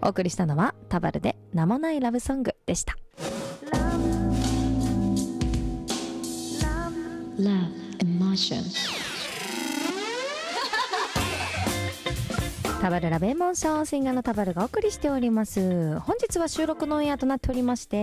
お送りしたのはタバルで名もないラブソングでした。 Love Emotion タバルラブエモーション、シンガーのタバルがお送りしております。本日は収録のオンエアとなっておりまして、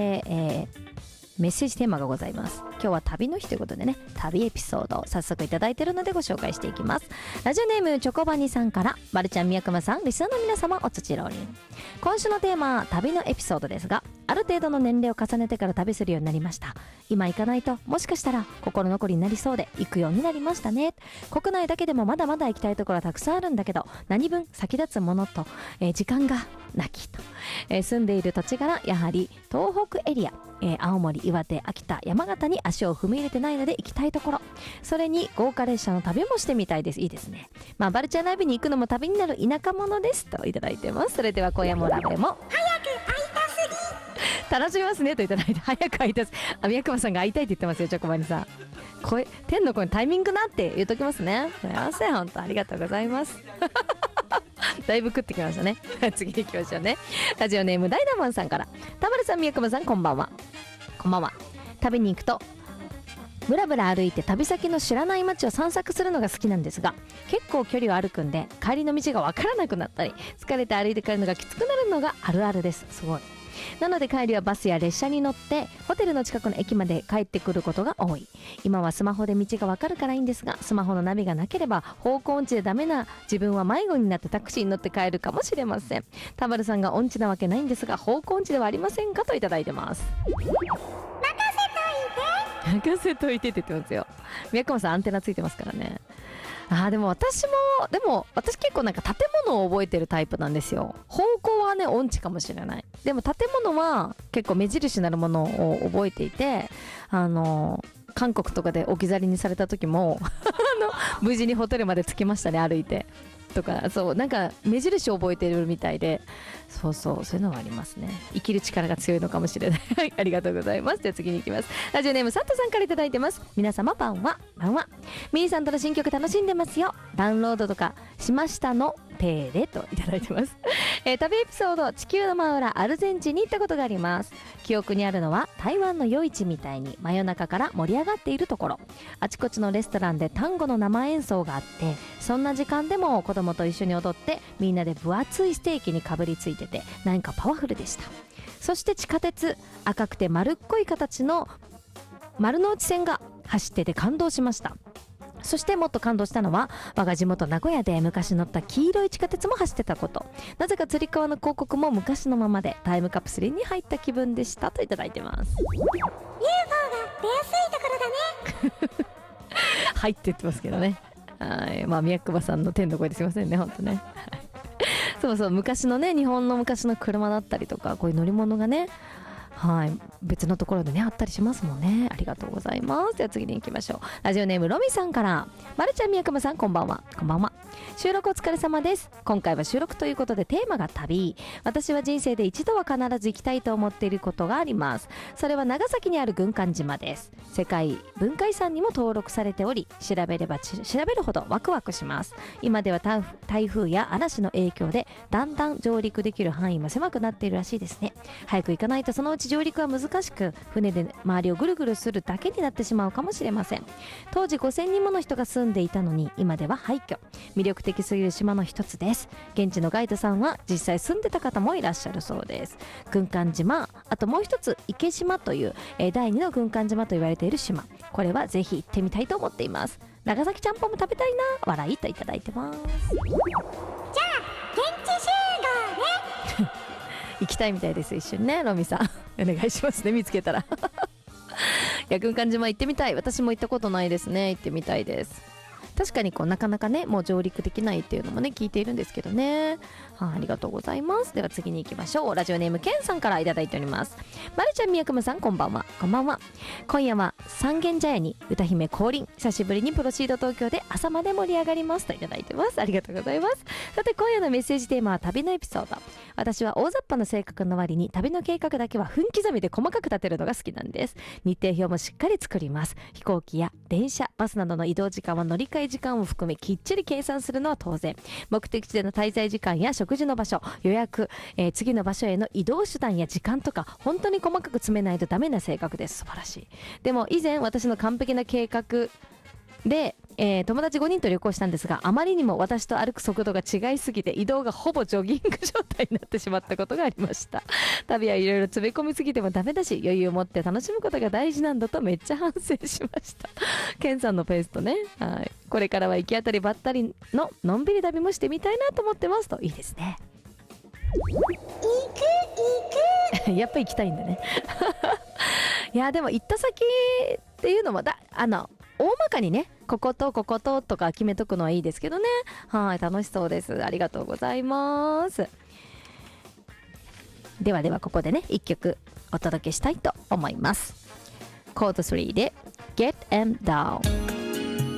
メッセージテーマがございます。今日は旅の日ということでね、旅エピソードを早速いただいているのでご紹介していきます。ラジオネームチョコバニさんから、まるちゃん、みやくまさん、リスナーの皆様、おつちろうりん。今週のテーマは旅のエピソードですが、ある程度の年齢を重ねてから旅するようになりました。今行かないともしかしたら心残りになりそうで行くようになりましたね。国内だけでもまだまだ行きたいところはたくさんあるんだけど、何分先立つものと、時間がなきと、住んでいる土地柄やはり東北エリア、青森、岩手、秋田、山形に足を踏み入れてないので行きたいところ、それに豪華列車の旅もしてみたいです。いいですね。バルチャーライブに行くのも旅になる田舎者ですといただいてます。それでは今夜もラブも早く会いたすぎ楽しみますねといただいて、早く会いたすぎ、宮熊さんが会いたいって言ってますよ。チョコバニさん、天の声のタイミングなって言っときますね。すいません、本当ありがとうございますだいぶ食ってきましたね次行きましょうね。ラジオネームダイナマンさんから、田丸さん、宮熊さん、こんばんは。こんばんは。旅に行くとブラブラ歩いて旅先の知らない街を散策するのが好きなんですが、結構距離を歩くんで帰りの道がわからなくなったり、疲れて歩いて帰るのがきつくなるのがあるあるです。すごい。なので帰りはバスや列車に乗ってホテルの近くの駅まで帰ってくることが多い。今はスマホで道がわかるからいいんですが、スマホのナビがなければ方向音痴でダメな自分は迷子になってタクシーに乗って帰るかもしれません。田丸さんが音痴なわけないんですが、方向音痴ではありませんかといただいてます。任せといてって言ってますよ。宮川さんアンテナついてますからね。でも私結構なんか建物を覚えてるタイプなんですよ。方向はね音痴かもしれない。でも建物は結構目印なるものを覚えていて、韓国とかで置き去りにされた時も無事にホテルまで着きましたね、歩いてとか。そう、なんか目印を覚えてるみたいで、そういうのはありますね。生きる力が強いのかもしれないありがとうございます。では次に行きます。ラジオネームサンタさんからいただいてます。皆様晩はミーさんとの新曲楽しんでますよ。ダウンロードとかしましたのペーレといただいてます旅エピソード、地球の真裏アルゼンチンに行ったことがあります。記憶にあるのは台湾の夜市みたいに真夜中から盛り上がっているところ、あちこちのレストランで単語の生演奏があって、そんな時間でも子供と一緒に踊ってみんなで分厚いステーキにかぶりついてて、なんかパワフルでした。そして地下鉄、赤くて丸っこい形の丸の内線が走ってて感動しました。そしてもっと感動したのは、我が地元名古屋で昔乗った黄色い地下鉄も走ってたこと。なぜかつり革の広告も昔のままでタイムカプセルに入った気分でしたといただいてます。 UFO が出やすいところだね入ってってますけどね。はい、宮久さんの天の声ですいませんね、本当ねそう昔のね、日本の昔の車だったりとか、こういう乗り物がね、別のところでねあったりしますもんね。ありがとうございます。では次に行きましょう。ラジオネームロミさんから、まるちゃん、宮久さん、こんばんは。こんばんは。収録お疲れ様です。今回は収録ということでテーマが旅。私は人生で一度は必ず行きたいと思っていることがあります。それは長崎にある軍艦島です。世界文化遺産にも登録されており、調べれば調べるほどワクワクします。今では台風や嵐の影響でだんだん上陸できる範囲も狭くなっているらしいですね。早く行かないとそのうち上陸は難しく、船で周りをぐるぐるするだけになってしまうかもしれません。当時5000人もの人が住んでいたのに、今では廃墟。魅力的すぎる島の一つです。現地のガイドさんは実際住んでた方もいらっしゃるそうです。軍艦島、あともう一つ池島という、第2の軍艦島と言われている島、これはぜひ行ってみたいと思っています。長崎ちゃんぽんも食べたいな、笑いといただいてます。じゃあ現地集合ね行きたいみたいです。一緒にね、ロミさんお願いしますね、見つけたらいや、軍艦島行ってみたい。私も行ったことないですね。行ってみたいです。確かになかなかね、もう上陸できないっていうのもね聞いているんですけどね。ありがとうございます。では次に行きましょう。ラジオネームケンさんからいただいております。まるちゃん、宮久さん、こんばんは。こんばんは。今夜は三軒茶屋に歌姫降臨、久しぶりにプロシード東京で朝まで盛り上がりますといただいてます。ありがとうございます。さて今夜のメッセージテーマは旅のエピソード。私は大雑把な性格の割に旅の計画だけは分刻みで細かく立てるのが好きなんです。日程表もしっかり作ります。飛行機や電車、バスなどの移動時間は乗り換え時間を含めきっちり計算するのは当然。目的地での滞在時間や食事の場所、予約、次の場所への移動手段や時間とか本当に細かく詰めないとダメな性格です。素晴らしい。でも以前私の完璧な計画で、友達5人と旅行したんですが、あまりにも私と歩く速度が違いすぎて移動がほぼジョギング状態になってしまったことがありました。旅はいろいろ詰め込みすぎてもダメだし、余裕を持って楽しむことが大事なんだとめっちゃ反省しました。ケンさんのペースとね、はい、これからは行き当たりばったりののんびり旅もしてみたいなと思ってますと。いいですね。やっぱ行きたいんだね。いやでも行った先っていうのも大まかにね、こことここととか決めとくのはいいですけどね。はい、楽しそうです。ありがとうございます。ではここでね、1曲お届けしたいと思います。コード3で Get Em Down。